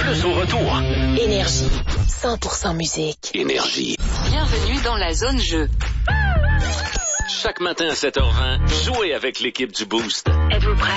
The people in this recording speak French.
plus au retour. Énergie. 100% musique. Énergie. Bienvenue dans la zone jeu. Chaque matin à 7h20, jouez avec l'équipe du Boost. Êtes-vous prêts?